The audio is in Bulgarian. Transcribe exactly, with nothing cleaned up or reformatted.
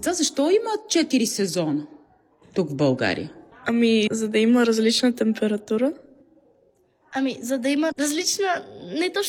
деца. Защо има четири сезона тук в България? Ами, за да има различна температура. Ами, за да има различна, не точно